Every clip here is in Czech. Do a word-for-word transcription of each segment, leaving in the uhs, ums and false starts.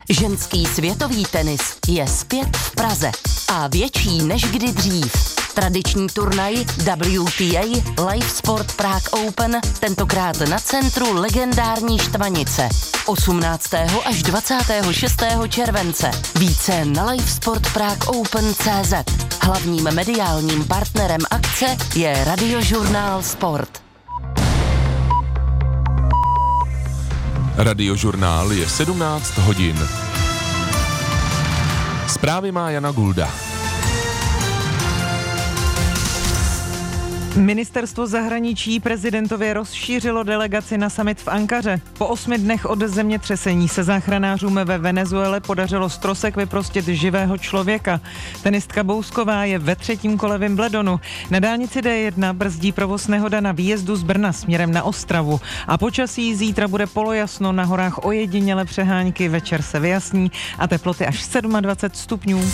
Ženský světový tenis je zpět v Praze a větší než kdy dřív. Tradiční turnaj W T A Live Sport Prague Open tentokrát na centru legendární Štvanice. osmnáctého až dvacátého šestého července. Více na livesport prague open tečka cé zet. Hlavním mediálním partnerem akce je Radiožurnál Sport. Radiožurnál je sedmnáct hodin. Zprávy má Jana Gulda. Ministerstvo zahraničí prezidentově rozšířilo delegaci na summit v Ankaře. Po osmi dnech od zemětřesení se záchranářům ve Venezuele podařilo z trosek vyprostit živého člověka. Tenistka Bousková je ve třetím kole Wimbledonu. Na dálnici D jedna brzdí provoz nehoda na výjezdu z Brna směrem na Ostravu. A počasí zítra bude polojasno, na horách ojediněle přehánky, večer se vyjasní a teploty až dvacet sedm stupňů.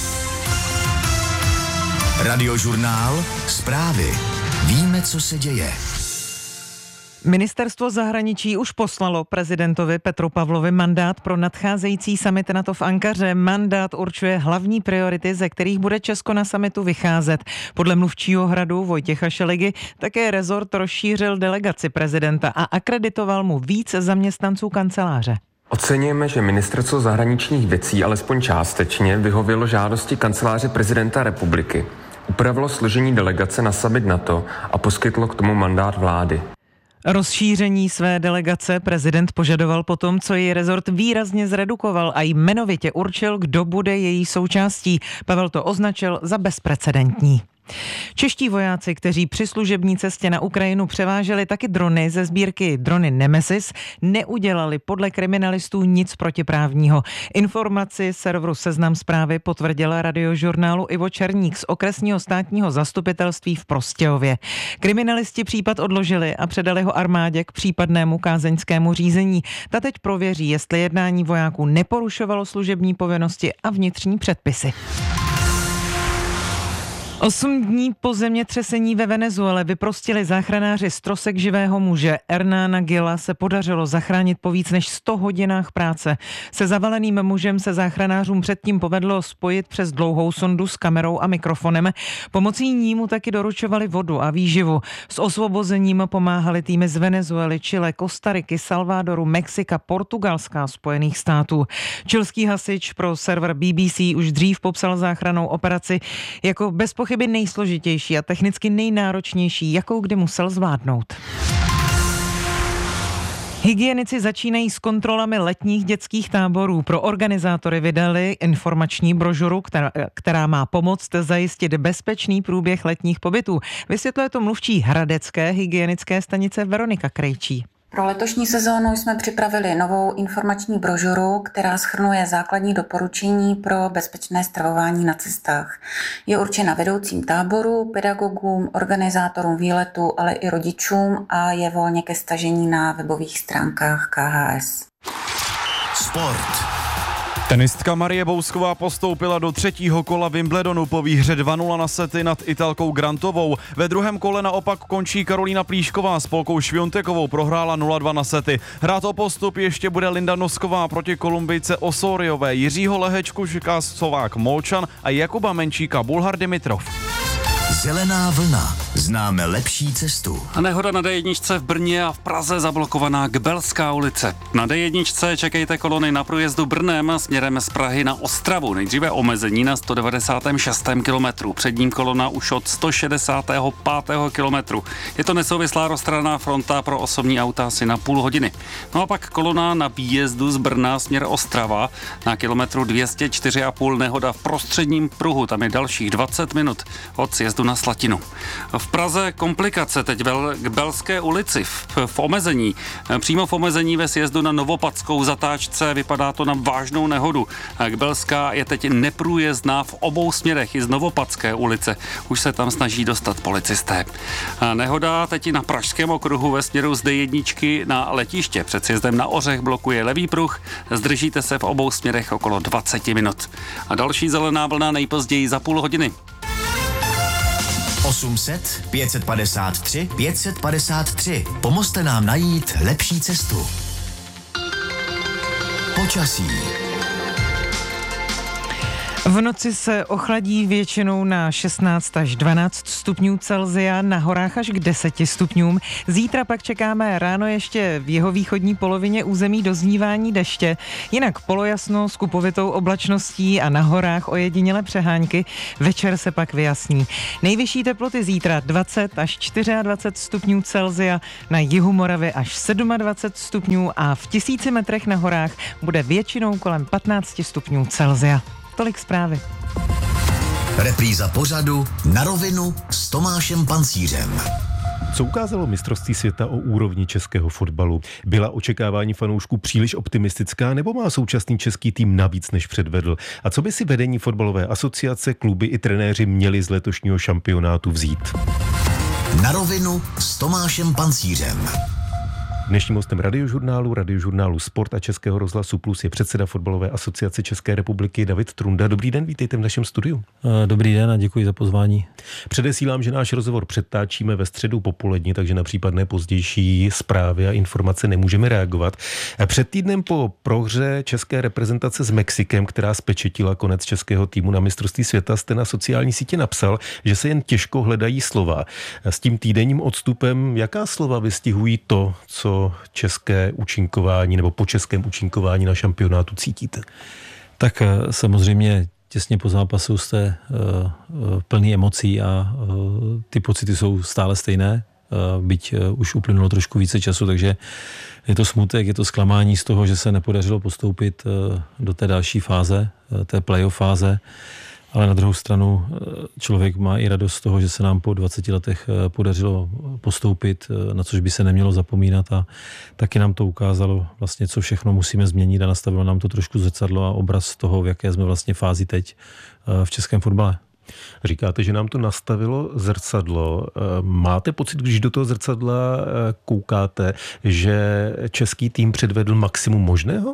Radiožurnál Zprávy. Víme, co se děje. Ministerstvo zahraničí už poslalo prezidentovi Petru Pavlovi mandát pro nadcházející summit NATO v Ankaře. Mandát určuje hlavní priority, ze kterých bude Česko na summitu vycházet. Podle mluvčího Hradu Vojtěcha Šeligy také rezort rozšířil delegaci prezidenta a akreditoval mu víc zaměstnanců kanceláře. Oceňujeme, že Ministerstvo zahraničních věcí alespoň částečně vyhovělo žádosti kanceláře prezidenta republiky. Upravilo složení delegace na summit NATO a poskytlo k tomu mandát vlády. Rozšíření své delegace prezident požadoval potom, co její rezort výrazně zredukoval a jmenovitě určil, kdo bude její součástí. Pavel to označil za bezprecedentní. Čeští vojáci, kteří při služební cestě na Ukrajinu převáželi taky drony ze sbírky drony Nemesis, neudělali podle kriminalistů nic protiprávního. Informaci serveru Seznam Zprávy potvrdila Radiožurnálu Ivo Černík z okresního státního zastupitelství v Prostějově. Kriminalisti případ odložili a předali ho armádě k případnému kázeňskému řízení. Ta teď prověří, jestli jednání vojáků neporušovalo služební povinnosti a vnitřní předpisy. Osm dní po zemětřesení ve Venezuele vyprostili záchranáři z trosek živého muže. Hernána Gila se podařilo zachránit po víc než sto hodinách práce. Se zavaleným mužem se záchranářům předtím povedlo spojit přes dlouhou sondu s kamerou a mikrofonem. Pomocí ní mu taky doručovali vodu a výživu. S osvobozením pomáhali týmy z Venezuely, Chile, Kostariky, Salvadoru, Mexika, Portugalska a Spojených států. Chilský hasič pro server B B C už dřív popsal záchrannou operaci jako bez pochyby nejsložitější a technicky nejnáročnější, jakou kdy musel zvládnout. Hygienici začínají s kontrolami letních dětských táborů. Pro organizátory vydali informační brožuru, která, která má pomoct zajistit bezpečný průběh letních pobytů. Vysvětluje to mluvčí hradecké hygienické stanice Veronika Krejčí. Pro letošní sezónu jsme připravili novou informační brožuru, která shrnuje základní doporučení pro bezpečné stravování na cestách. Je určena vedoucím táboru, pedagogům, organizátorům výletu, ale i rodičům a je volně ke stažení na webových stránkách K H S. Sport. Tenistka Marie Bousková postoupila do třetího kola Wimbledonu po výhře dva nula na sety nad Italkou Grantovou. Ve druhém kole naopak končí Karolína Plíšková s Polkou Šviontekovou, prohrála nula dva na sety. Hrát o postup ještě bude Linda Nosková proti Kolumbijce Osoriové, Jiřího Lehečku čeká Slovák Molčan a Jakuba Menčíka Bulhar Dimitrov. Zelená vlna. Známe lepší cestu. A nehoda na D jedna v Brně a v Praze zablokovaná Gbelská ulice. Na D jedna čekejte kolony na průjezdu Brnem směrem z Prahy na Ostravu. Nejdříve omezení na sto devadesátém šestém kilometru. Před ním kolona už od sto šedesátého pátého kilometru. Je to nesouvislá rozstraná fronta pro osobní auta asi na půl hodiny. No a pak kolona na výjezdu z Brna směr Ostrava na kilometru dvě stě čtyři a půl nehoda v prostředním pruhu. Tam je dalších dvacet minut od sjezdu na Slatinu. V Praze komplikace teď k Belské ulici v, v omezení. Přímo v omezení ve sjezdu na Novopadskou zatáčce vypadá to na vážnou nehodu. Gbelská je teď neprůjezdná v obou směrech i z Novopadské ulice. Už se tam snaží dostat policisté. Nehoda teď i na Pražském okruhu ve směru z D jedna na letiště. Před sjezdem na Ořech blokuje levý pruh. Zdržíte se v obou směrech okolo dvacet minut. A další zelená vlna nejpozději za půl hodiny. osm set pět padesát tři pět padesát tři. Pomozte nám najít lepší cestu. Počasí. V noci se ochladí většinou na šestnáct až dvanáct stupňů Celsia, na horách až k deseti stupňům. Zítra pak čekáme ráno ještě v jihovýchodní polovině území doznívání deště, jinak polojasno s kupovitou oblačností a na horách ojedinělé přehánky. Večer se pak vyjasní. Nejvyšší teploty zítra dvacet až dvacet čtyři stupňů Celsia, na jihu Moravy až dvacet sedm stupňů a v tisíci metrech na horách bude většinou kolem patnáct stupňů Celsia. Tolik zprávy. Repríza pořadu Na rovinu s Tomášem Pancířem. Co ukázalo mistrovství světa o úrovni českého fotbalu? Byla očekávání fanoušků příliš optimistická, nebo má současný český tým navíc než předvedl? A co by si vedení fotbalové asociace, kluby i trenéři měli z letošního šampionátu vzít? Na rovinu s Tomášem Pancířem. Dnešním hostem radiožurnálu, radiožurnálu Sport a Českého rozhlasu Plus je předseda Fotbalové asociace České republiky David Trunda. Dobrý den, vítejte v našem studiu. Dobrý den a děkuji za pozvání. Předesílám, že náš rozhovor předtáčíme ve středu popolední, takže na případné pozdější zprávy a informace nemůžeme reagovat. Před týdnem po prohře české reprezentace s Mexikem, která spečetila konec českého týmu na mistrovství světa, jste na sociální sítě napsal, že se jen těžko hledají slova. S tím týdenním odstupem, jaká slova vystihují to, co české účinkování nebo po českém účinkování na šampionátu cítíte? Tak samozřejmě těsně po zápasu jste uh, plný emocí a uh, ty pocity jsou stále stejné, uh, byť uh, už uplynulo trošku více času, takže je to smutek, je to zklamání z toho, že se nepodařilo postoupit uh, do té další fáze, uh, té playoff fáze. Ale na druhou stranu člověk má i radost z toho, že se nám po dvaceti letech podařilo postoupit, na což by se nemělo zapomínat, a taky nám to ukázalo vlastně, co všechno musíme změnit, a nastavilo nám to trošku zrcadlo a obraz toho, v jaké jsme vlastně fázi teď v českém fotbale. Říkáte, že nám to nastavilo zrcadlo. Máte pocit, když do toho zrcadla koukáte, že český tým předvedl maximum možného?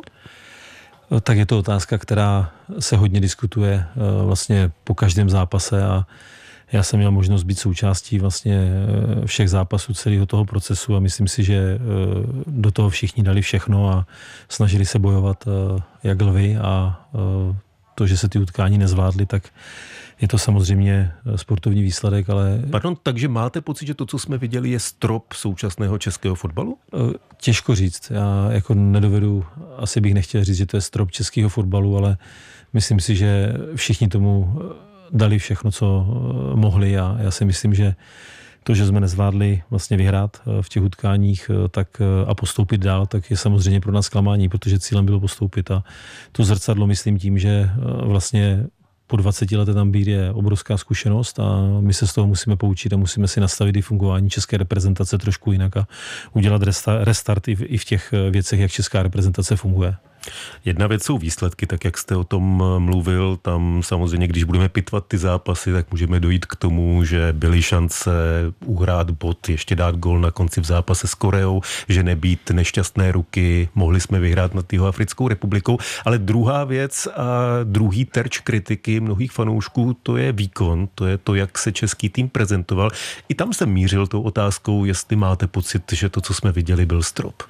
Tak je to otázka, která se hodně diskutuje vlastně po každém zápase, a já jsem měl možnost být součástí vlastně všech zápasů celého toho procesu a myslím si, že do toho všichni dali všechno a snažili se bojovat jak lvi, a to, že se ty utkání nezvládly, tak je to samozřejmě sportovní výsledek, ale... Pardon, takže máte pocit, že to, co jsme viděli, je strop současného českého fotbalu? Těžko říct. Já jako nedovedu, asi bych nechtěl říct, že to je strop českého fotbalu, ale myslím si, že všichni tomu dali všechno, co mohli, a já si myslím, že to, že jsme nezvládli vlastně vyhrát v těch utkáních tak a postoupit dál, tak je samozřejmě pro nás zklamání, protože cílem bylo postoupit, a to zrcadlo myslím tím, že vlastně po dvaceti letech tam být je obrovská zkušenost a my se z toho musíme poučit a musíme si nastavit i fungování české reprezentace trošku jinak a udělat restart i v těch věcech, jak česká reprezentace funguje. Jedna věc jsou výsledky, tak jak jste o tom mluvil, tam samozřejmě, když budeme pitvat ty zápasy, tak můžeme dojít k tomu, že byly šance uhrát bod, ještě dát gól na konci v zápase s Koreou, že nebýt nešťastné ruky, mohli jsme vyhrát nad Jihoafrickou republikou, ale druhá věc a druhý terč kritiky mnohých fanoušků, to je výkon, to je to, jak se český tým prezentoval. I tam jsem mířil tou otázkou, jestli máte pocit, že to, co jsme viděli, byl strop.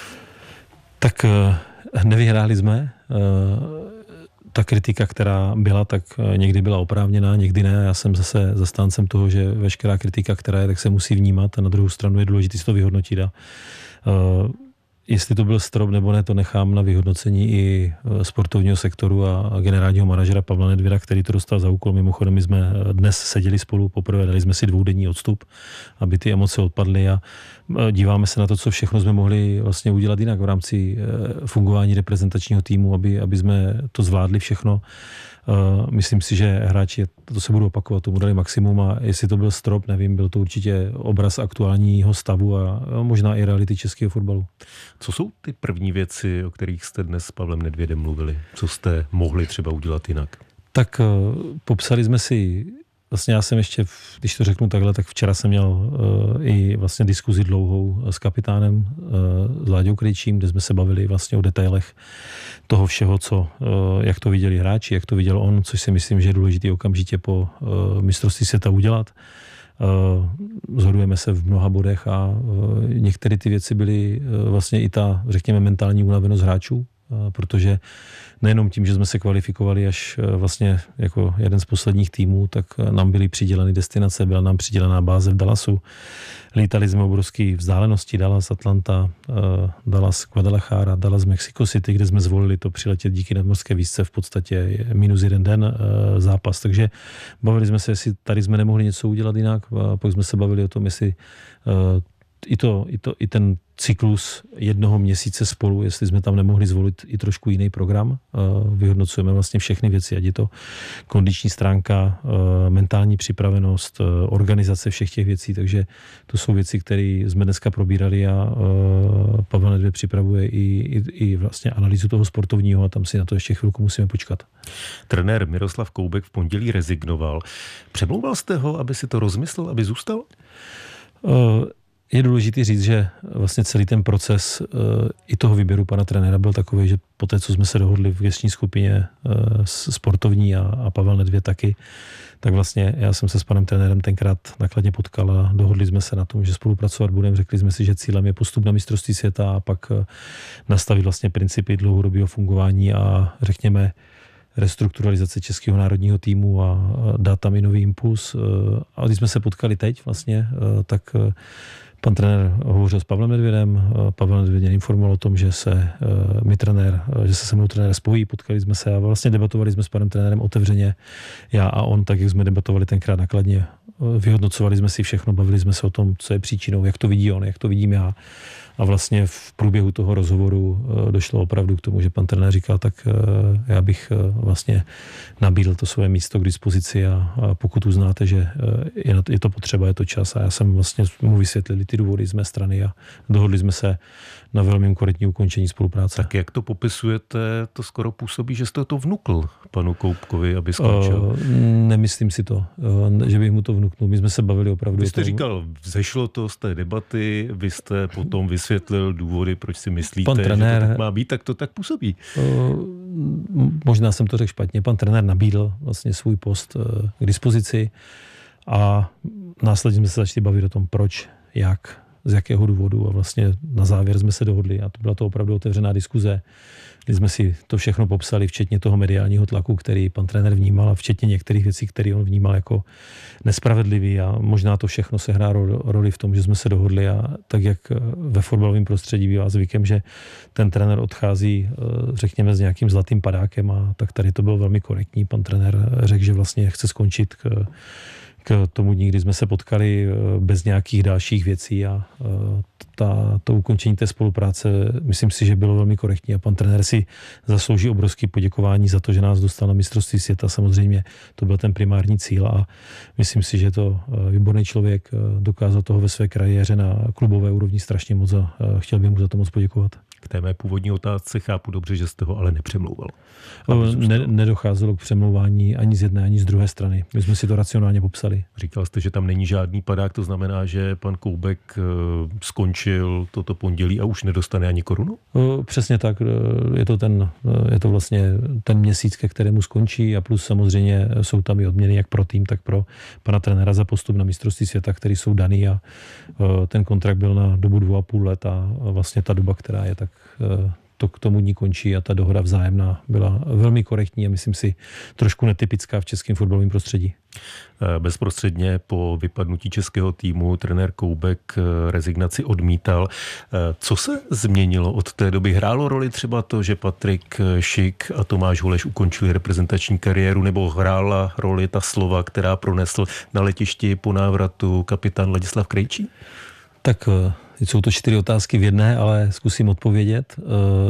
Tak nevyhráli jsme. Ta kritika, která byla, tak někdy byla oprávněná, někdy ne. Já jsem zase zastáncem toho, že veškerá kritika, která je, tak se musí vnímat, a na druhou stranu je důležité si to vyhodnotit. A jestli to byl strop nebo ne, to nechám na vyhodnocení i sportovního sektoru a generálního manažera Pavla Nedvěda, který to dostal za úkol. Mimochodem, my jsme dnes seděli spolu poprvé, dali jsme si dvoudenní odstup, aby ty emoce odpadly, a díváme se na to, co všechno jsme mohli vlastně udělat jinak v rámci fungování reprezentačního týmu, aby, aby jsme to zvládli všechno. Myslím si, že hráči, to se budou opakovat, tomu dali maximum, a jestli to byl strop, nevím, byl to určitě obraz aktuálního stavu a možná i reality českého fotbalu. Co jsou ty první věci, o kterých jste dnes s Pavlem Nedvědem mluvili? Co jste mohli třeba udělat jinak? Tak popsali jsme si, vlastně já jsem ještě, když to řeknu takhle, tak včera jsem měl uh, i vlastně diskuzi dlouhou s kapitánem, uh, s Láďou Krejčím, kde jsme se bavili vlastně o detailech toho všeho, co, uh, jak to viděli hráči, jak to viděl on, což si myslím, že je důležité okamžitě po uh, mistrovství světa udělat. Uh, zhodujeme se v mnoha bodech a uh, některé ty věci byly uh, vlastně i ta, řekněme, mentální unavenost hráčů, protože nejenom tím, že jsme se kvalifikovali až vlastně jako jeden z posledních týmů, tak nám byly přiděleny destinace, byla nám přidělená báze v Dallasu. Lítali jsme obrovské vzdálenosti, Dallas, Atlanta, Dallas, Guadalajara, Dallas, Mexico City, kde jsme zvolili to přiletět díky nadmořské výšce v podstatě minus jeden den zápas. Takže bavili jsme se, jestli tady jsme nemohli něco udělat jinak, a pak jsme se bavili o tom, jestli i, to, i, to, i ten cyklus jednoho měsíce spolu, jestli jsme tam nemohli zvolit i trošku jiný program. Vyhodnocujeme vlastně všechny věci, ať je to kondiční stránka, mentální připravenost, organizace všech těch věcí, takže to jsou věci, které jsme dneska probírali a Pavel Nedvěd připravuje i, i, i vlastně analýzu toho sportovního a tam si na to ještě chvilku musíme počkat. Trenér Miroslav Koubek v pondělí rezignoval. Přemlouval jste ho, aby si to rozmyslel, aby zůstal? Uh, Je důležité říct, že vlastně celý ten proces uh, i toho výběru pana trenéra byl takový, že po té, co jsme se dohodli v gestční skupině uh, sportovní a, a Pavel Nedvěd taky, tak vlastně já jsem se s panem trenérem tenkrát nakladně potkal a dohodli jsme se na tom, že spolupracovat budeme. Řekli jsme si, že cílem je postup na mistrovství světa a pak uh, nastavit vlastně principy dlouhodobého fungování a řekněme restrukturalizace českého národního týmu a dát tam i nový impuls. A když jsme se potkali teď vlastně, tak pan trenér hovořil s Pavlem Nedvědem, Pavel Nedvěd mě informoval o tom, že se mi trenér, že se se mnou trenér spojí, potkali jsme se a vlastně debatovali jsme s panem trenérem otevřeně, já a on, tak jak jsme debatovali tenkrát nakladně. Vyhodnocovali jsme si všechno, bavili jsme se o tom, co je příčinou, jak to vidí on, jak to vidím já. A vlastně v průběhu toho rozhovoru došlo opravdu k tomu, že pan trenér říkal, tak já bych vlastně nabídl to své místo k dispozici a pokud uznáte, že je to potřeba, je to čas a já jsem vlastně mu vysvětlil ty důvody z mé strany a dohodli jsme se na velmi korektní ukončení spolupráce. Tak jak to popisujete, to skoro působí, že jste to vnukl panu Koubkovi, aby skončil. Uh, nemyslím si to, uh, že bych mu to vnuknul. My jsme se bavili opravdu. Vy jste říkal, vzešlo to z té debaty, vy jste potom vysvětlil důvody, proč si myslíte, pan trenér, že to tak má být, tak to tak působí. Uh, možná jsem to řekl špatně. Pan trenér nabídl vlastně svůj post uh, k dispozici a následně jsme se začali bavit o tom, proč, jak, z jakého důvodu a vlastně na závěr jsme se dohodli a to byla to opravdu otevřená diskuze, kdy jsme si to všechno popsali, včetně toho mediálního tlaku, který pan trenér vnímal a včetně některých věcí, které on vnímal jako nespravedlivý a možná to všechno se hrá roli v tom, že jsme se dohodli a tak, jak ve fotbalovém prostředí bývá zvykem, že ten trenér odchází, řekněme, s nějakým zlatým padákem a tak tady to bylo velmi korektní. Pan trenér řekl, že vlastně chce skončit k k tomu nikdy jsme se potkali bez nějakých dalších věcí a ta, to ukončení té spolupráce, myslím si, že bylo velmi korektní a pan trenér si zaslouží obrovské poděkování za to, že nás dostal na mistrovství světa. Samozřejmě to byl ten primární cíl a myslím si, že to výborný člověk, dokázal toho ve své kariéře na klubové úrovni strašně moc a chtěl bych mu za to moc poděkovat. K té mé původní otázce chápu dobře, že jste ho ale nepřemlouval. Ne, nedocházelo k přemlouvání ani z jedné, ani z druhé strany. My jsme si to racionálně popsali. Říkal jste, že tam není žádný padák, to znamená, že pan Koubek skončil toto pondělí a už nedostane ani korunu? Přesně tak. Je to, ten, je to vlastně ten měsíc, ke kterému skončí a plus samozřejmě jsou tam i odměny jak pro tým, tak pro pana trenéra za postup na mistrovství světa, který jsou daný a ten kontrakt byl na dobu dvou a půl let a vlastně ta doba, která je, tak to k tomu dní končí a ta dohoda vzájemná byla velmi korektní a myslím si trošku netypická v českém fotbalovém prostředí. Bezprostředně po vypadnutí českého týmu trenér Koubek rezignaci odmítal. Co se změnilo od té doby? Hrálo roli třeba to, že Patrik Šik a Tomáš Holeš ukončili reprezentační kariéru, nebo hrála roli ta slova, která pronesl na letišti po návratu kapitán Ladislav Krejčí? Tak jsou to čtyři otázky v jedné, ale zkusím odpovědět.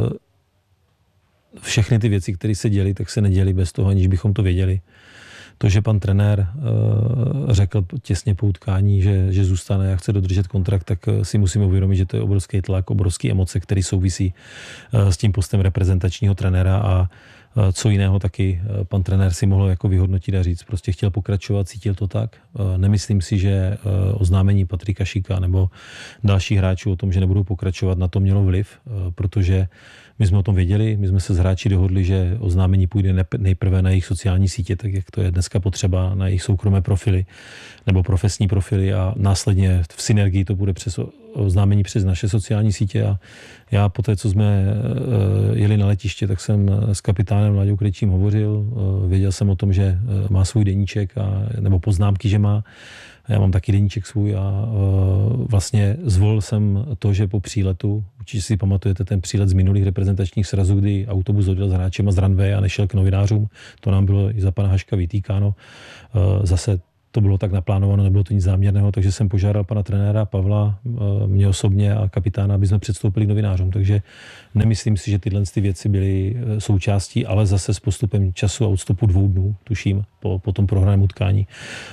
Všechny ty věci, které se děly, tak se neděly bez toho, aniž bychom to věděli. To, že pan trenér řekl těsně po utkání, že, že zůstane a chce dodržet kontrakt, tak si musíme uvědomit, že to je obrovský tlak, obrovský emoce, který souvisí s tím postem reprezentačního trenéra a co jiného taky pan trenér si mohl jako vyhodnotit a říct. Prostě chtěl pokračovat, cítil to tak. Nemyslím si, že oznámení Patrika Šika nebo dalších hráčů o tom, že nebudou pokračovat, na to mělo vliv, protože my jsme o tom věděli, my jsme se s hráči dohodli, že oznámení půjde nejprve na jejich sociální sítě, tak jak to je dneska potřeba, na jejich soukromé profily nebo profesní profily a následně v synergii to bude přes oznámení přes naše sociální sítě a já po té, co jsme jeli na letiště, tak jsem s kapitánem Láďou Krejčím hovořil. Věděl jsem o tom, že má svůj deníček, a, nebo poznámky, že má. Já mám taky deníček svůj a vlastně zvolil jsem to, že po příletu, určitě si pamatujete ten přílet z minulých reprezentačních srazů, kdy autobus odjel s hráčema z runway a nešel k novinářům, to nám bylo i za pana Haška vytýkáno. Zase to bylo tak naplánováno, nebylo to nic záměrného, takže jsem požádal pana trenéra Pavla, mě osobně a kapitána, aby jsme předstoupili k novinářům. Takže nemyslím si, že tyhle ty věci byly součástí, ale zase s postupem času a odstupu dvou dnů, tuším, po, po tom prohraném utkání,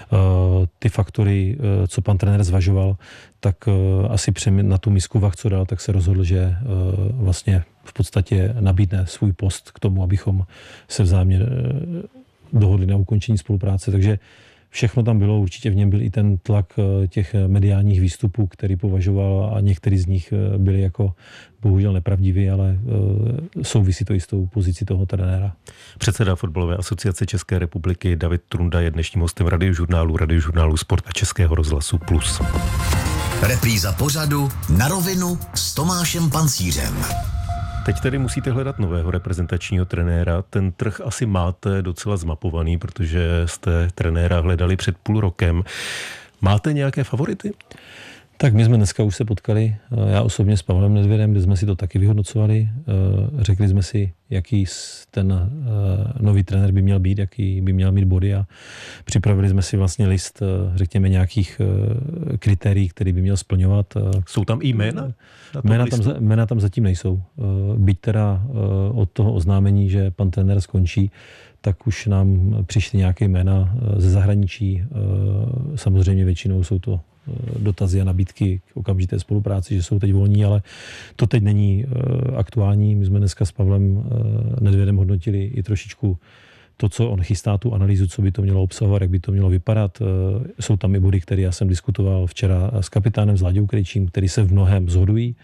ty faktory, co pan trenér zvažoval, tak asi na tu misku vah, co dal, tak se rozhodl, že vlastně v podstatě nabídne svůj post k tomu, abychom se vzájemně dohodli na ukončení spolupráce. Takže všechno tam bylo, určitě v něm byl i ten tlak těch mediálních výstupů, který považoval a některý z nich byli jako bohužel nepravdivý, ale souvisí to i s tou pozicí toho trenéra. Předseda Fotbalové asociace České republiky David Trunda je dnešním hostem radiožurnálu, radiožurnálu Sport a Českého rozhlasu Plus. Repríza pořadu Na rovinu s Tomášem Pancířem. Teď tedy musíte hledat nového reprezentačního trenéra. Ten trh asi máte docela zmapovaný, protože jste trenéra hledali před půl rokem. Máte nějaké favority? Tak my jsme dneska už se potkali, já osobně s Pavlem Nedvědem, kde jsme si to taky vyhodnocovali. Řekli jsme si, jaký ten nový trenér by měl být, jaký by měl mít body a připravili jsme si vlastně list, řekněme, nějakých kritérií, který by měl splňovat. Jsou tam i jména? Jména tam, jména tam zatím nejsou. Byť teda od toho oznámení, že pan trenér skončí, tak už nám přišly nějaké jména ze zahraničí. Samozřejmě většinou jsou to dotazy a nabídky k okamžité spolupráci, že jsou teď volní, ale to teď není aktuální. My jsme dneska s Pavlem Nedvědem hodnotili i trošičku to, co on chystá, tu analýzu, co by to mělo obsahovat, jak by to mělo vypadat. Jsou tam i body, které já jsem diskutoval včera s kapitánem, s Láďou Krejčím, který se v mnohém shodují.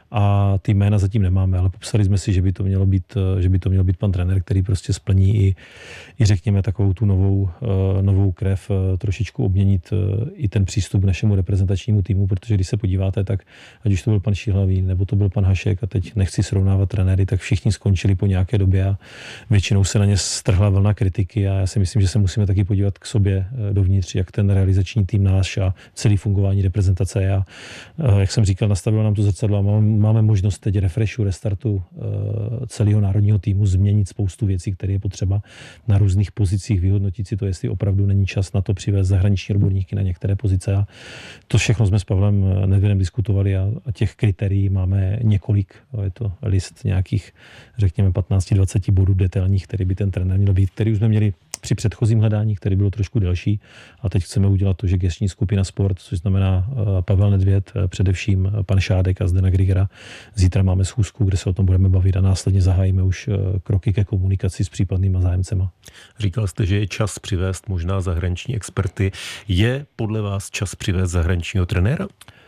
A ty jména zatím nemáme, ale popsali jsme si, že by to mělo být, že by to měl být pan trenér, který prostě splní i, i řekněme takovou tu novou, novou krev, trošičku obměnit i ten přístup k našemu reprezentačnímu týmu, protože když se podíváte, tak ať už to byl pan Šíhlavý, nebo to byl pan Hašek, a teď nechci srovnávat trenéry, tak všichni skončili po nějaké době a většinou se na ně strhla vlna kritiky a já si myslím, že se musíme taky podívat k sobě dovnitř, jak ten realizační tým náš a celý fungování reprezentace je. A jak jsem říkal, nastavilo nám to zrcadlo a mám Máme možnost teď refreshu, restartu celého národního týmu, změnit spoustu věcí, které je potřeba na různých pozicích, vyhodnotit si to, jestli opravdu není čas na to přivést zahraniční odborníky na některé pozice. A to všechno jsme s Pavlem Nedvědem diskutovali a těch kritérií máme několik. Je to list nějakých, řekněme, patnáct dvacet bodů detailních, který by ten trenér měl být, který už jsme měli při předchozím hledání, který bylo trošku delší. A teď chceme udělat to, že gestční skupina Sport, což znamená Pavel Nedvěd, především pan Šádek a Zdena Grigera. Zítra máme schůzku, kde se o tom budeme bavit a následně zahájíme už kroky ke komunikaci s případnýma zájemcema. Říkal jste, že je čas přivést možná zahraniční experty. Je podle vás čas přivést zahraničního trenéra?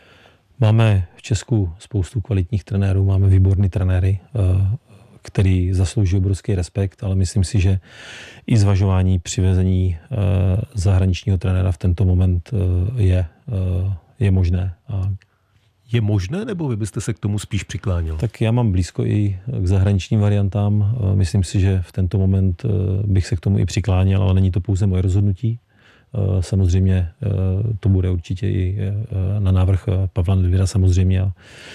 Máme v Česku spoustu kvalitních trenérů, máme výborný trenéry, který zaslouží obrovský respekt, ale myslím si, že i zvažování přivezení zahraničního trenéra v tento moment je, je možné. A je možné, nebo vy byste se k tomu spíš přikláněl? Tak já mám blízko i k zahraničním variantám. Myslím si, že v tento moment bych se k tomu i přikláněl, ale není to pouze moje rozhodnutí. Samozřejmě to bude určitě i na návrh Pavla Nedvěda samozřejmě.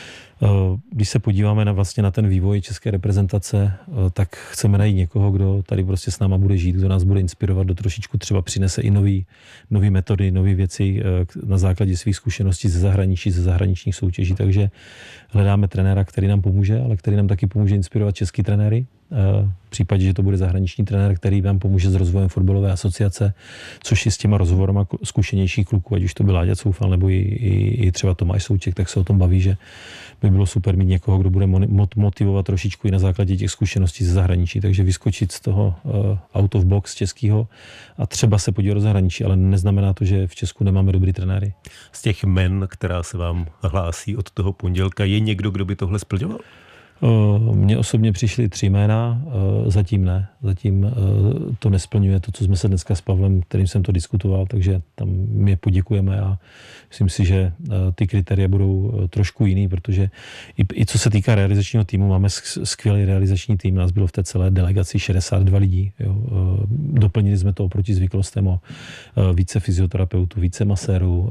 Když se podíváme na, vlastně na ten vývoj české reprezentace, tak chceme najít někoho, kdo tady prostě s náma bude žít, kdo nás bude inspirovat, do trošičku třeba přinese i nový, nový metody, nové věci na základě svých zkušeností ze zahraničí, ze zahraničních soutěží. Takže hledáme trenéra, který nám pomůže, ale který nám taky pomůže inspirovat český trenéry. V případě, že to bude zahraniční trenér, který vám pomůže s rozvojem fotbalové asociace, což i s těma rozhovorama zkušenějších kluků, ať už to byl Láďa Coufal nebo i, i, i třeba Tomáš Souček, tak se o tom baví, že by bylo super mít někoho, kdo bude motivovat trošičku i na základě těch zkušeností ze zahraničí, takže vyskočit z toho uh, out of box českého a třeba se podívat do zahraničí, ale neznamená to, že v Česku nemáme dobrý trenéry. Z těch men, která se vám hlásí od toho pondělka, je někdo, kdo by tohle splňoval? Mně osobně přišly tři jména, zatím ne. Zatím to nesplňuje to, co jsme se dneska s Pavlem, kterým jsem to diskutoval, takže tam my poděkujeme a myslím si, že ty kritéria budou trošku jiný, protože i, i co se týká realizačního týmu, máme skvělý realizační tým, nás bylo v té celé delegaci šedesát dva lidí. Jo. Doplnili jsme to oproti zvyklostem o více fyzioterapeutů, více masérů,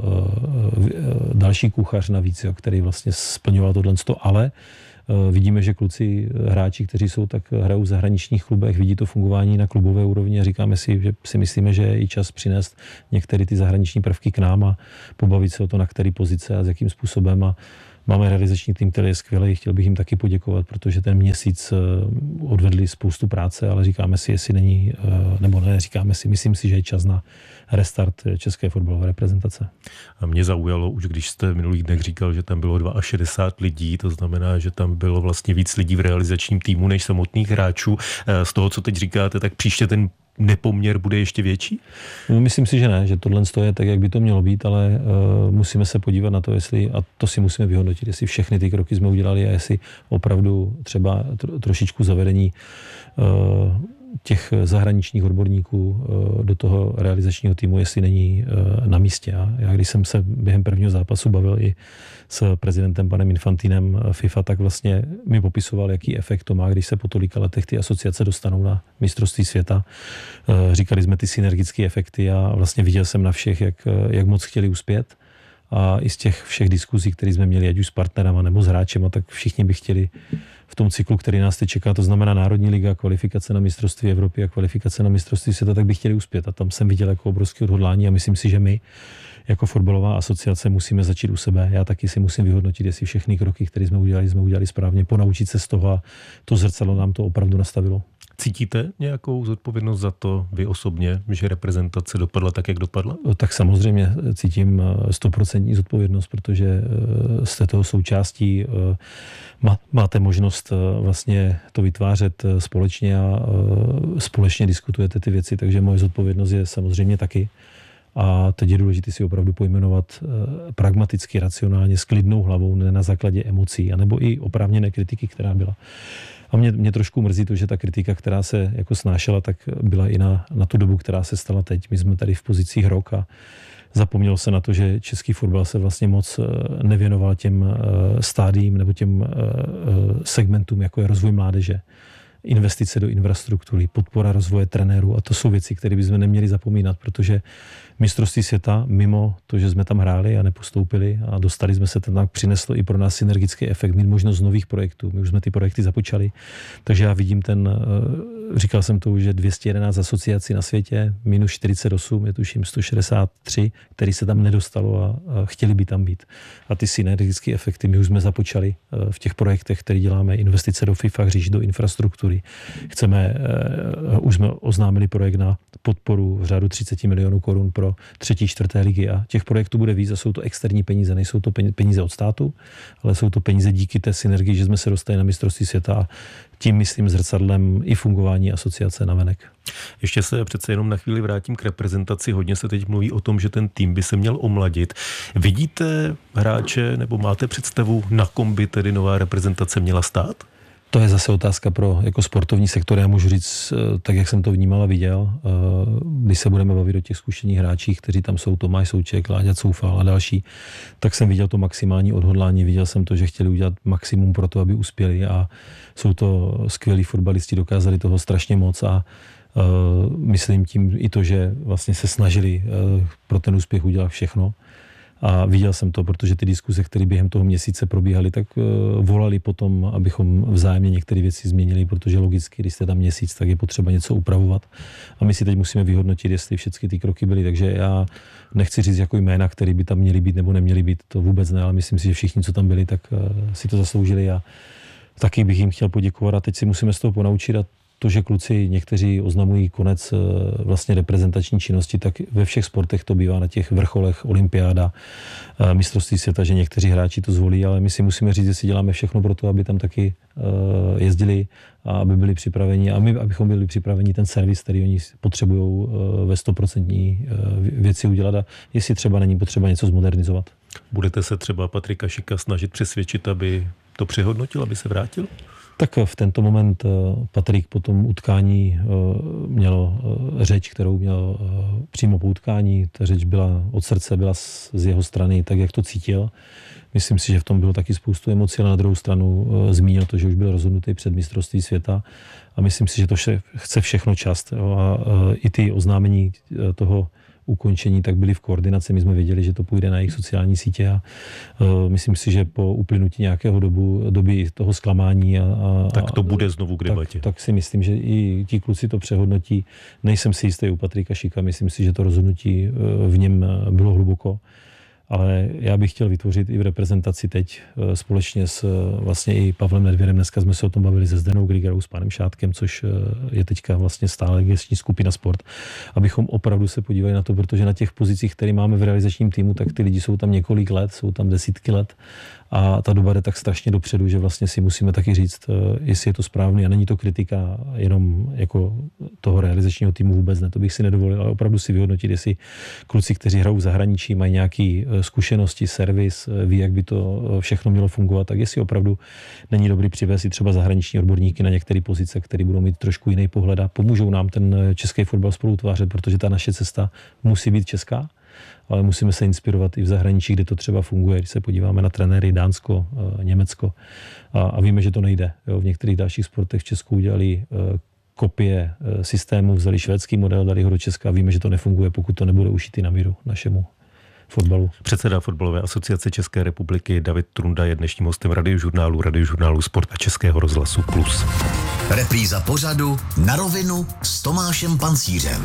další kuchař navíc, jo, který vlastně splňoval tohle, ale vidíme, že kluci, hráči, kteří jsou, tak hrajou v zahraničních klubech, vidí to fungování na klubové úrovni a říkáme si, že si myslíme, že je i čas přinést některé ty zahraniční prvky k nám a pobavit se o to, na který pozice a s jakým způsobem. A máme realizační tým, který je skvělý, chtěl bych jim taky poděkovat, protože ten měsíc odvedli spoustu práce, ale říkáme si, jestli není, nebo ne, říkáme si, myslím si, že je čas na restart české fotbalové reprezentace. A mě zaujalo, už když jste v minulých dnech říkal, že tam bylo šedesát dva lidí, to znamená, že tam bylo vlastně víc lidí v realizačním týmu než samotných hráčů. Z toho, co teď říkáte, tak příště ten nepoměr bude ještě větší? No, myslím si, že ne, že tohle je tak, jak by to mělo být, ale uh, musíme se podívat na to, jestli, a to si musíme vyhodnotit, jestli všechny ty kroky jsme udělali a jestli opravdu třeba tro, trošičku zavedení uh, těch zahraničních odborníků do toho realizačního týmu, jestli není na místě. A já, když jsem se během prvního zápasu bavil i s prezidentem panem Infantinem FIFA, tak vlastně mi popisoval, jaký efekt to má, když se po tolika letech ty asociace dostanou na mistrovství světa. Říkali jsme ty synergické efekty a vlastně viděl jsem na všech, jak, jak moc chtěli uspět. A i z těch všech diskuzí, které jsme měli, ať už s partnerama nebo s hráčema, tak všichni by chtěli v tom cyklu, který nás teď čeká, to znamená Národní liga, kvalifikace na mistrovství Evropy a kvalifikace na mistrovství světa, tak by chtěli uspět. A tam jsem viděl jako obrovské odhodlání a myslím si, že my jako fotbalová asociace musíme začít u sebe. Já taky si musím vyhodnotit, jestli všechny kroky, které jsme udělali, jsme udělali správně, ponaučit se z toho a to zrcadlo nám to opravdu nastavilo. Cítíte nějakou zodpovědnost za to vy osobně, že reprezentace dopadla tak, jak dopadla? Tak samozřejmě cítím stoprocentní zodpovědnost, protože jste toho součástí, máte možnost vlastně to vytvářet společně a společně diskutujete ty věci, takže moje zodpovědnost je samozřejmě taky. A teď je důležité si opravdu pojmenovat pragmaticky, racionálně, s klidnou hlavou, ne na základě emocí, anebo i oprávněné kritiky, která byla. A mě, mě trošku mrzí to, že ta kritika, která se jako snášela, tak byla i na, na tu dobu, která se stala teď. My jsme tady v pozicích rok a zapomnělo se na to, že český fotbal se vlastně moc nevěnoval těm stádiím nebo těm segmentům, jako je rozvoj mládeže, investice do infrastruktury, podpora rozvoje trenérů a to jsou věci, které bychom neměli zapomínat, protože mistrovství světa, mimo to, že jsme tam hráli a nepostoupili a dostali jsme se, tam přineslo i pro nás synergický efekt, mít možnost nových projektů. My už jsme ty projekty započali, takže já vidím ten, říkal jsem to už, že dvě stě jedenáct asociací na světě, minus čtyřicet osm, je tuším sto šedesát tři, který se tam nedostalo a chtěli by tam být. A ty synergické efekty my už jsme započali v těch projektech, které děláme, investice do FIFA, hřišť, do infrastruktury. Chceme, už jsme oznámili projekt na podporu v řádu třicet milionů korun pro třetí, čtvrté ligy a těch projektů bude víc a jsou to externí peníze, nejsou to peníze od státu, ale jsou to peníze díky té synergii, že jsme se dostali na mistrovství světa a tím myslím zrcadlem i fungování asociace navenek. Ještě se přece jenom na chvíli vrátím k reprezentaci. Hodně se teď mluví o tom, že ten tým by se měl omladit. Vidíte hráče nebo máte představu, na kom by tedy nová reprezentace měla stát? To je zase otázka pro jako sportovní sektor. Já můžu říct, tak jak jsem to vnímal a viděl, když se budeme bavit o těch zkušených hráčích, kteří tam jsou, Tomáš Souček, Láďa Coufal a další, tak jsem viděl to maximální odhodlání, viděl jsem to, že chtěli udělat maximum pro to, aby uspěli a jsou to skvělí fotbalisti, dokázali toho strašně moc a uh, myslím tím i to, že vlastně se snažili uh, pro ten úspěch udělat všechno. A viděl jsem to, protože ty diskuze, které během toho měsíce probíhaly, tak uh, volali potom, abychom vzájemně některé věci změnili, protože logicky, když jste tam měsíc, tak je potřeba něco upravovat. A my si teď musíme vyhodnotit, jestli všechny ty kroky byly. Takže já nechci říct jako jména, které by tam měly být nebo neměly být, to vůbec ne, ale myslím si, že všichni, co tam byli, tak uh, si to zasloužili a taky bych jim chtěl poděkovat a teď si musíme z toho ponaučit a to, že kluci někteří oznamují konec vlastně reprezentační činnosti, tak ve všech sportech to bývá na těch vrcholech, olympiáda, mistrovství světa, že někteří hráči to zvolí, ale my si musíme říct, jestli děláme všechno pro to, aby tam taky jezdili a aby byli připraveni a my, abychom byli připraveni ten servis, který oni potřebují ve stoprocentní věci udělat a jestli třeba není potřeba něco zmodernizovat. Budete se třeba Patrika Šika snažit přesvědčit, aby to přehodnotil, aby se vrátil? Tak v tento moment Patrik po tom utkání měl řeč, kterou měl přímo po utkání. Ta řeč byla od srdce, byla z jeho strany tak, jak to cítil. Myslím si, že v tom bylo taky spoustu emocí, ale na druhou stranu zmínil to, že už byl rozhodnutý před mistrovství světa a myslím si, že to vše, chce všechno čas. A i ty oznámení toho ukončení tak byly v koordinaci. My jsme věděli, že to půjde na jejich sociální sítě a uh, myslím si, že po uplynutí nějakého dobu, doby toho zklamání a, a tak to bude znovu k debatě. Tak, tak si myslím, že i ti kluci to přehodnotí. Nejsem si jistý u Patrika Šika, myslím si, že to rozhodnutí v něm bylo hluboko. Ale já bych chtěl vytvořit i v reprezentaci teď společně s vlastně i Pavlem Nedvěrem. Dneska jsme se o tom bavili se Zdenou Grigerou, s panem Šátkem, což je teďka vlastně stále gestční skupina Sport, abychom opravdu se podívali na to, protože na těch pozicích, které máme v realizačním týmu, tak ty lidi jsou tam několik let, jsou tam desítky let a ta doba jde tak strašně dopředu, že vlastně si musíme taky říct, jestli je to správný a není to kritika jenom jako toho realizačního týmu vůbec ne, to bych si nedovolil, ale opravdu si vyhodnotit, jestli kluci, kteří hrajou v zahraničí, mají nějaký zkušenosti, servis, ví, jak by to všechno mělo fungovat, tak jestli opravdu není dobrý přivést i třeba zahraniční odborníky na některé pozice, které budou mít trošku jiný pohled a pomůžou nám ten český fotbal spolu utvářet, protože ta naše cesta musí být česká, ale musíme se inspirovat i v zahraničí, kde to třeba funguje. Když se podíváme na trenéry Dánsko, Německo a, a víme, že to nejde. Jo, v některých dalších sportech v Česku udělali kopie systému, vzali švédský model, dali ho do Česka a víme, že to nefunguje, pokud to nebude ušitý na míru našemu fotbalu. Předseda Fotbalové asociace České republiky David Trunda je dnešním hostem Radiožurnálu, Radiožurnálu Sport a Českého rozhlasu Plus. Repríza pořadu Na rovinu s Tomášem Pancířem.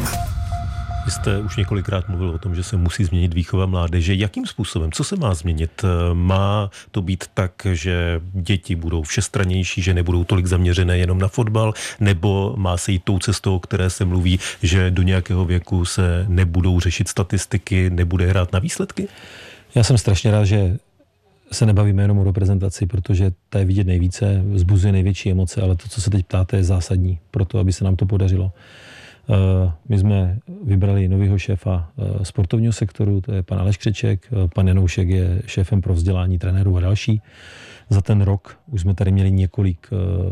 Vy jste už několikrát mluvil o tom, že se musí změnit výchova mládeže. Jakým způsobem? Co se má změnit? Má to být tak, že děti budou všestrannější, že nebudou tolik zaměřené jenom na fotbal, nebo má se jít tou cestou, o které se mluví, že do nějakého věku se nebudou řešit statistiky, nebude hrát na výsledky? Já jsem strašně rád, že se nebavíme jenom o reprezentaci, protože ta je vidět nejvíce, vzbuzuje největší emoce, ale to, co se teď ptáte, je zásadní pro to, aby se nám to podařilo. My jsme vybrali nového šéfa sportovního sektoru, to je pan Aleš Křeček, pan Janoušek je šéfem pro vzdělání trenérů a další. Za ten rok už jsme tady měli několik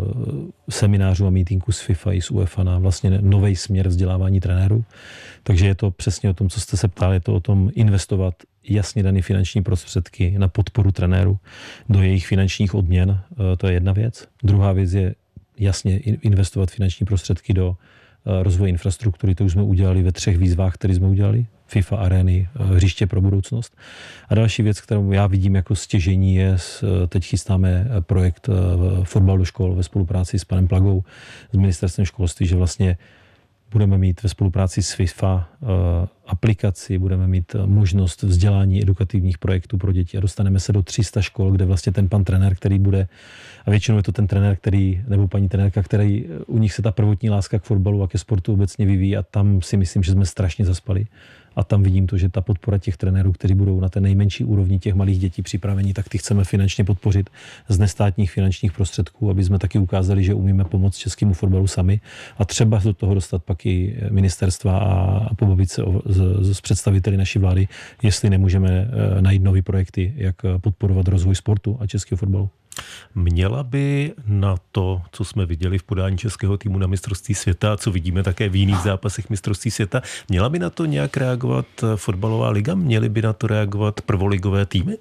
seminářů a mítinků s FIFA i s UEFA na vlastně nový směr vzdělávání trenérů. Takže je to přesně o tom, co jste se ptali, je to o tom investovat jasně dané finanční prostředky na podporu trenérů do jejich finančních odměn. To je jedna věc. Druhá věc je jasně investovat finanční prostředky do rozvoje infrastruktury, to už jsme udělali ve třech výzvách, které jsme udělali. FIFA arény, hřiště pro budoucnost. A další věc, kterou já vidím jako stěžení, je, teď chystáme projekt Fotbal do škol ve spolupráci s panem Plagou, s ministerstvem školství, že vlastně budeme mít ve spolupráci s FIFA aplikaci, budeme mít možnost vzdělání edukativních projektů pro děti a dostaneme se do tři sta škol, kde vlastně ten pan trenér, který bude, a většinou je to ten trenér, který, nebo paní trenérka, který u nich se ta prvotní láska k fotbalu a ke sportu obecně vyvíjí a tam si myslím, že jsme strašně zaspali. A tam vidím to, že ta podpora těch trenérů, kteří budou na té nejmenší úrovni těch malých dětí připraveni, tak ty chceme finančně podpořit z nestátních finančních prostředků, aby jsme taky ukázali, že umíme pomoct českému fotbalu sami a třeba do toho dostat pak i ministerstva a pobavit se o, z, z představiteli naší vlády, jestli nemůžeme najít nový projekty, jak podporovat rozvoj sportu a českého fotbalu. Měla by na to, co jsme viděli v podání českého týmu na mistrovství světa a co vidíme také v jiných zápasech mistrovství světa, měla by na to nějak reagovat fotbalová liga? Měly by na to reagovat prvoligové týmy?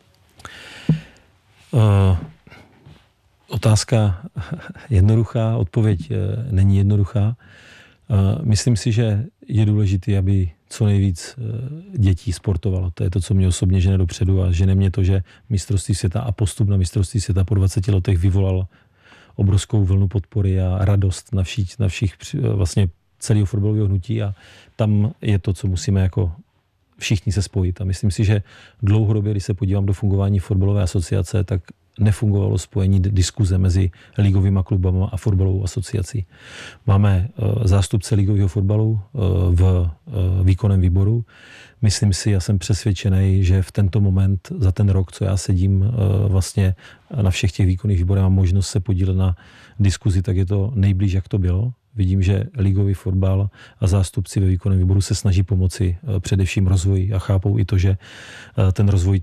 Uh, otázka jednoduchá, odpověď není jednoduchá. Uh, myslím si, že je důležité, aby co nejvíc dětí sportovalo. To je to, co mě osobně žene dopředu a žene mě to, že mistrovství světa a postup na mistrovství světa po dvaceti letech vyvolal obrovskou vlnu podpory a radost na všich, na všich vlastně celého fotbalového hnutí a tam je to, co musíme jako všichni se spojit. A myslím si, že dlouhodobě, když se podívám do fungování fotbalové asociace, tak nefungovalo spojení diskuze mezi ligovými klubama a fotbalovou asociací. Máme zástupce ligového fotbalu v výkonném výboru. Myslím si, já jsem přesvědčený, že v tento moment, za ten rok, co já sedím vlastně na všech těch výkonných výborech, mám možnost se podílet na diskuzi, tak je to nejblíž, jak to bylo. Vidím, že ligový fotbal a zástupci ve výkonném výboru se snaží pomoci především rozvoji a chápou i to, že ten rozvoj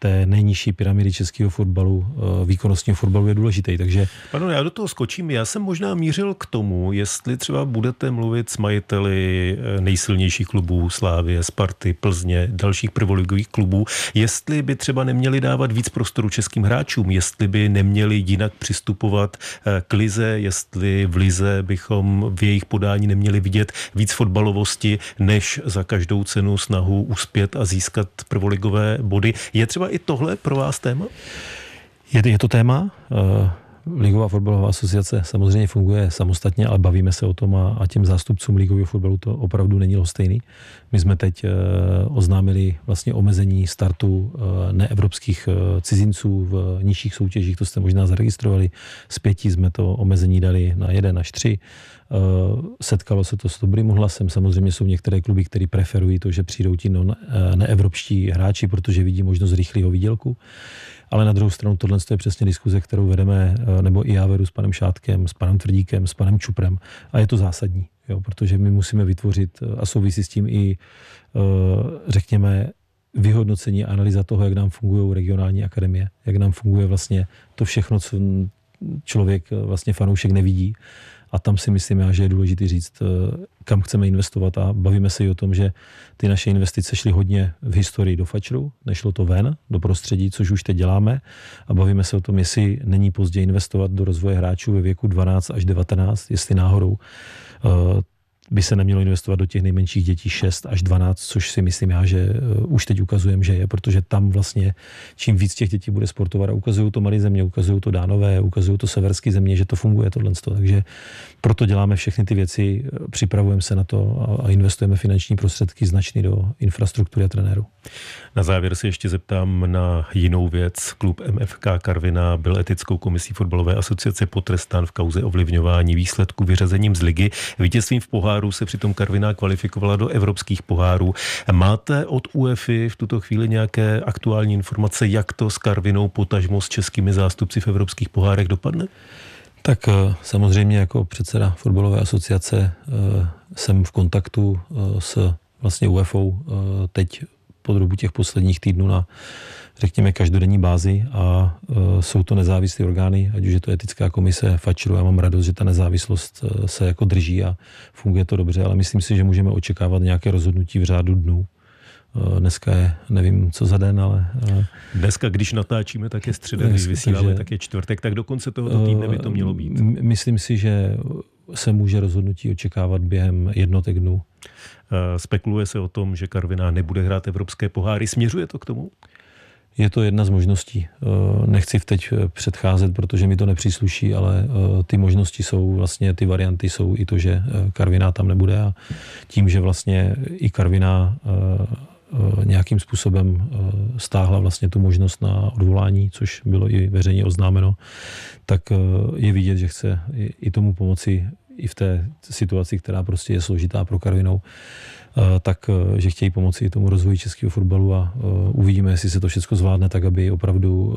té nejnižší pyramidy českého fotbalu, výkonnostního fotbalu je důležitý. Takže... Pardon, já do toho skočím. Já jsem možná mířil k tomu, jestli třeba budete mluvit s majiteli nejsilnějších klubů Slávie, Sparty, Plzně, dalších prvoligových klubů, jestli by třeba neměli dávat víc prostoru českým hráčům, jestli by neměli jinak přistupovat k lize, jestli v lize bychom v jejich podání neměli vidět víc fotbalovosti, než za každou cenu snahu uspět a získat prvoligové body. Je třeba i tohle pro vás téma? Je, je to téma. Ligová fotbalová asociace samozřejmě funguje samostatně, ale bavíme se o tom a, a těm zástupcům ligového fotbalu to opravdu není lhostejný. My jsme teď e, oznámili vlastně omezení startu e, neevropských e, cizinců v nižších soutěžích, to jste možná zaregistrovali. Z pěti jsme to omezení dali na jeden až tři. E, setkalo se to s dobrým hlasem. Samozřejmě jsou některé kluby, které preferují to, že přijdou ti no, e, neevropští hráči, protože vidí možnost rychlého výdělku. Ale na druhou stranu tohle je přesně diskuze, kterou vedeme, nebo i já vedu s panem Šátkem, s panem Tvrdíkem, s panem Čuprem. A je to zásadní, jo, protože my musíme vytvořit, a souvisí s tím i, řekněme, vyhodnocení a analýza toho, jak nám fungují regionální akademie, jak nám funguje vlastně to všechno, co člověk, vlastně fanoušek nevidí. A tam si myslím já, že je důležité říct, kam chceme investovat a bavíme se i o tom, že ty naše investice šly hodně v historii do fačru, nešlo to ven, do prostředí, což už teď děláme a bavíme se o tom, jestli není pozdě investovat do rozvoje hráčů ve věku dvanáct až devatenáct, jestli náhodou by se nemělo investovat do těch nejmenších dětí šest až dvanáct, což si myslím já, že už teď ukazujeme, že je, protože tam vlastně čím víc těch dětí bude sportovat a ukazují to malé země, ukazují to Dánové, ukazují to severské země, že to funguje tohle. Takže proto děláme všechny ty věci, připravujeme se na to a investujeme finanční prostředky značný do infrastruktury a trenérů. Na závěr se ještě zeptám na jinou věc. Klub M F K Karviná byl etickou komisí fotbalové asociace potrestán v kauze ovlivňování výsledku vyřazením z ligy. Vítězstvím v poháru se přitom Karviná kvalifikovala do evropských pohárů. Máte od UEFA v tuto chvíli nějaké aktuální informace, jak to s Karvinou, potažmo s českými zástupci v evropských pohárech dopadne? Tak samozřejmě jako předseda fotbalové asociace jsem v kontaktu s vlastně UEFou teď po dobu těch posledních týdnů na, řekněme, každodenní bázi a e, jsou to nezávislé orgány, ať už je to etická komise fačru. Já mám radost, že ta nezávislost e, se jako drží a funguje to dobře, ale myslím si, že můžeme očekávat nějaké rozhodnutí v řádu dnů. E, dneska je, nevím, co za den, ale... E, dneska, když natáčíme, tak je středa, když vysíláme, takže, tak je čtvrtek, tak do konce tohoto týdne by to mělo být. E, myslím si, že se může rozhodnutí očekávat během jednotek dnů. Spekuluje se o tom, že Karviná nebude hrát evropské poháry. Směřuje to k tomu? Je to jedna z možností. Nechci teď předcházet, protože mi to nepřísluší, ale ty možnosti jsou, vlastně ty varianty jsou i to, že Karviná tam nebude a tím, že vlastně i Karviná nějakým způsobem stáhla vlastně tu možnost na odvolání, což bylo i veřejně oznámeno, tak je vidět, že chce i tomu pomoci i v té situaci, která prostě je složitá pro Karvinou, tak, že chtějí pomoci tomu rozvoji českého fotbalu a uvidíme, jestli se to všechno zvládne tak, aby opravdu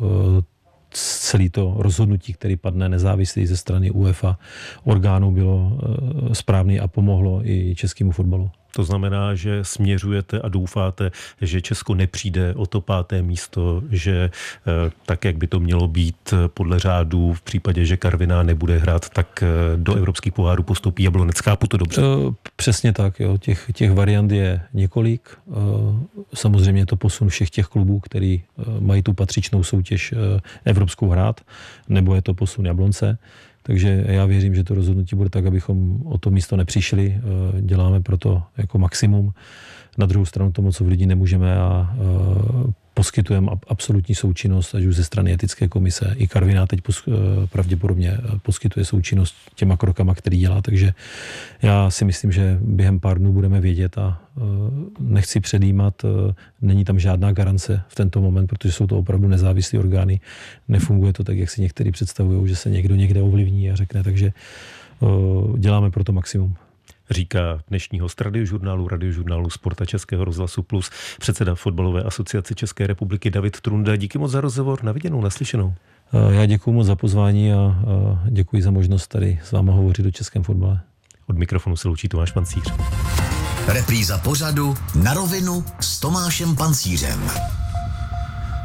celé to rozhodnutí, které padne nezávislý ze strany UEFA orgánů, bylo správné a pomohlo i českému fotbalu. To znamená, že směřujete a doufáte, že Česko nepřijde o to páté místo, že tak, jak by to mělo být podle řádu, v případě, že Karviná nebude hrát, tak do evropských pohárů postoupí Jablonec. Chápu to dobře? Přesně tak. Jo. Těch, těch variant je několik. Samozřejmě je to posun všech těch klubů, který mají tu patřičnou soutěž evropskou hrát, nebo je to posun Jablonce. Takže já věřím, že to rozhodnutí bude tak, abychom o to místo nepřišli. Děláme proto jako maximum. Na druhou stranu to moc v lidí nemůžeme a poskytujeme absolutní součinnost, ať už ze strany etické komise. I Karviná teď pravděpodobně poskytuje součinnost těma krokama, který dělá. Takže já si myslím, že během pár dnů budeme vědět a nechci předjímat. Není tam žádná garance v tento moment, protože jsou to opravdu nezávislé orgány. Nefunguje to tak, jak si někteří představují, že se někdo někde ovlivní a řekne. Takže děláme proto maximum. Říká dnešní host radiožurnálu, radiožurnálu Sporta Českého rozhlasu Plus, předseda Fotbalové asociace České republiky David Trunda. Díky moc za rozhovor, na viděnou, naslyšenou. Já děkuji moc za pozvání a děkuji za možnost tady s váma hovořit o českém fotbale. Od mikrofonu se loučí Tomáš Pancíř. Repríza pořadu Na rovinu s Tomášem Pancířem.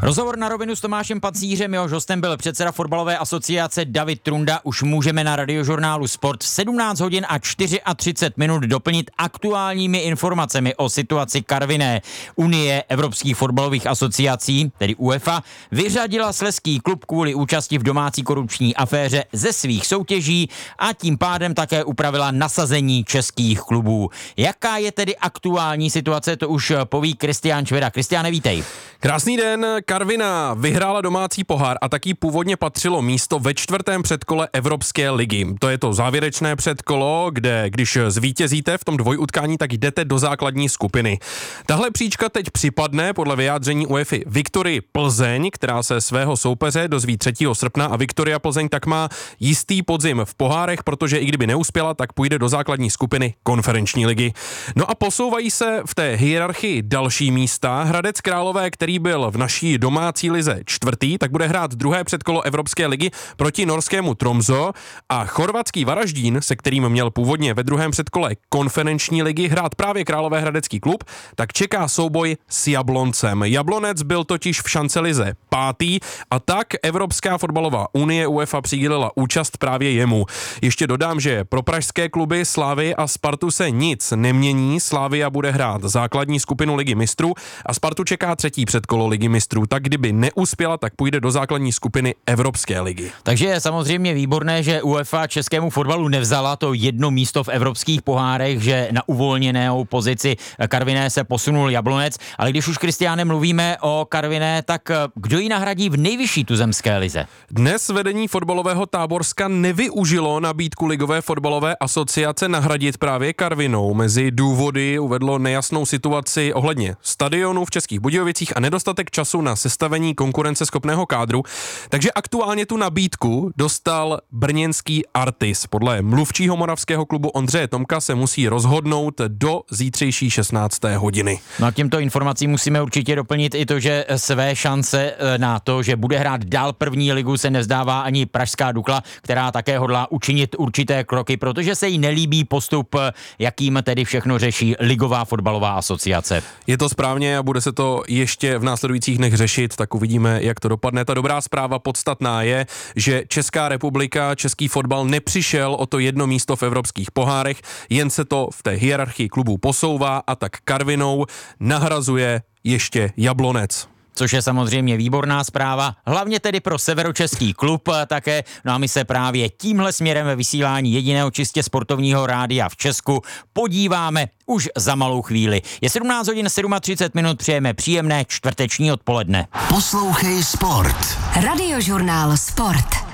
Rozhovor na rovinu s Tomášem Pacířem, jehož hostem byl předseda fotbalové asociace David Trunda. Už můžeme na Radiožurnálu Sport v sedmnáct hodin a třicet čtyři minut doplnit aktuálními informacemi o situaci Karviné. Unie evropských fotbalových asociací, tedy UEFA, vyřadila slezský klub kvůli účasti v domácí korupční aféře ze svých soutěží a tím pádem také upravila nasazení českých klubů. Jaká je tedy aktuální situace, to už poví Kristián Šveda. Kristiáne, vítej. Krásný den. Karviná vyhrála domácí pohár a taky původně patřilo místo ve čtvrtém předkole Evropské ligy. To je to závěrečné předkolo, kde když zvítězíte v tom dvojutkání, tak jdete do základní skupiny. Tahle příčka teď připadne podle vyjádření UEFA Viktorii Plzeň, která se svého soupeře dozví třetího srpna, a Viktoria Plzeň tak má jistý podzim v pohárech, protože i kdyby neuspěla, tak půjde do základní skupiny konferenční ligy. No a posouvají se v té hierarchii další místa. Hradec Králové, který byl v naší domácí lize čtvrtý, tak bude hrát druhé předkolo Evropské ligy proti norskému Tromso, a chorvatský Varaždín, se kterým měl původně ve druhém předkole konferenční ligy hrát právě Královéhradecký klub, tak čeká souboj s Jabloncem. Jablonec byl totiž v šancelize pátý a tak Evropská fotbalová unie UEFA přidělila účast právě jemu. Ještě dodám, že pro pražské kluby Slavii a Spartu se nic nemění. Slavia bude hrát základní skupinu Ligy mistrů a Spartu čeká třetí předkolo Ligy mistrů. Tak kdyby neuspěla, tak půjde do základní skupiny Evropské ligy. Takže je samozřejmě výborné, že UEFA českému fotbalu nevzala to jedno místo v evropských pohárech, že na uvolněnou pozici Karviné se posunul Jablonec, ale když už, Kristiáne, mluvíme o Karviné, tak kdo ji nahradí v nejvyšší tuzemské lize? Dnes vedení fotbalového Táborska nevyužilo nabídku Ligové fotbalové asociace nahradit právě Karvinou. Mezi důvody uvedlo nejasnou situaci ohledně stadionu v Českých Budějovicích a nedostatek času na sestavení konkurenceschopného kádru, takže aktuálně tu nabídku dostal brněnský Artis. Podle mluvčího moravského klubu Ondřeje Tomka se musí rozhodnout do zítřejší šestnácté hodiny. No a těmto informacím musíme určitě doplnit i to, že své šance na to, že bude hrát dál první ligu, se nevzdává ani pražská Dukla, která také hodlá učinit určité kroky, protože se jí nelíbí postup, jakým tedy všechno řeší Ligová fotbalová asociace. Je to správně a bude se to ještě v následujících dnech řešit, tak uvidíme, jak to dopadne. Ta dobrá zpráva podstatná je, že Česká republika, český fotbal nepřišel o to jedno místo v evropských pohárech, jen se to v té hierarchii klubů posouvá a tak Karvinou nahrazuje ještě Jablonec. Což je samozřejmě výborná zpráva, hlavně tedy pro severočeský klub také. No a my se právě tímhle směrem ve vysílání jediného čistě sportovního rádia v Česku podíváme už za malou chvíli. Je sedmnáct hodin třicet sedm minut, přejeme příjemné čtvrteční odpoledne. Poslouchej Sport. Radiožurnál Sport.